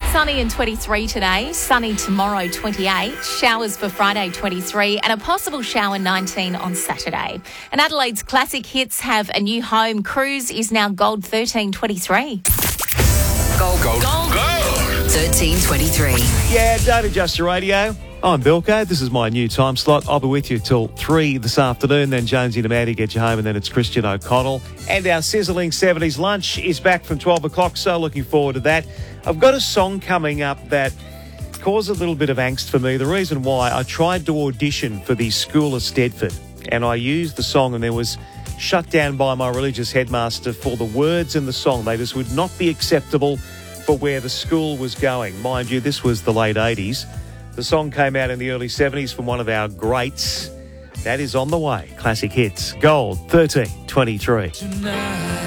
Sunny and 23 today, sunny tomorrow 28, showers for Friday 23 and a possible shower 19 on Saturday. And Adelaide's classic hits have a new home. Cruise is now Gold 1323. Gold. 1323. Yeah, don't adjust your radio. I'm Bilko. This is my new time slot. I'll be with you till 3 this afternoon. Then Jonesy and Maddie get you home, and then it's Christian O'Connell. And our sizzling 70s lunch is back from 12 o'clock, so looking forward to that. I've got a song coming up that caused a little bit of angst for me. The reason why, I tried to audition for the School of Stedford, and I used the song, and there was shut down by my religious headmaster for the words in the song. They just would not be acceptable for where the school was going. Mind you, this was the late 80s. The song came out in the early 70s from one of our greats. That is on the way. Classic hits. Gold 1323.